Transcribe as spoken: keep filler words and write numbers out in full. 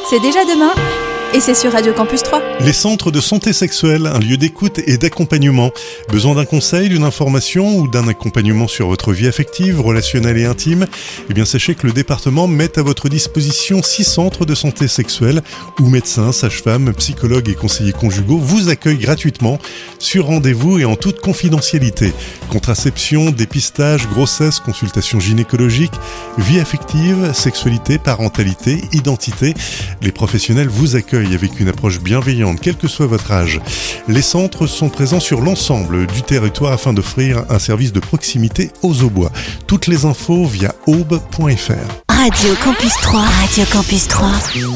C'est déjà demain et c'est sur Radio Campus trois. Les centres de santé sexuelle, un lieu d'écoute et d'accompagnement. Besoin d'un conseil, d'une information ou d'un accompagnement sur votre vie affective, relationnelle et intime? Eh bien, sachez que le département met à votre disposition six centres de santé sexuelle où médecins, sages-femmes, psychologues et conseillers conjugaux vous accueillent gratuitement sur rendez-vous et en toute confidentialité. Contraception, dépistage, grossesse, consultation gynécologique, vie affective, sexualité, parentalité, identité. Les professionnels vous accueillent avec une approche bienveillante, quel que soit votre âge. Les centres sont présents sur l'ensemble du territoire afin d'offrir un service de proximité aux Aubois. Toutes les infos via aube point f r. Radio Campus trois, Radio Campus trois.